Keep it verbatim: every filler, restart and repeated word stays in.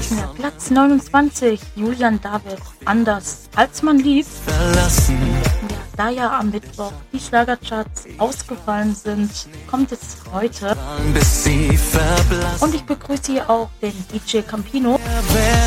Ja, Platz neunundzwanzig, Julian David, anders als man liebt. Verlassen. Ja, da ja am Mittwoch die Schlagercharts ausgefallen sind, kommt es heute. Bis sie verblassen. Und ich begrüße hier auch den D J Campino. Wer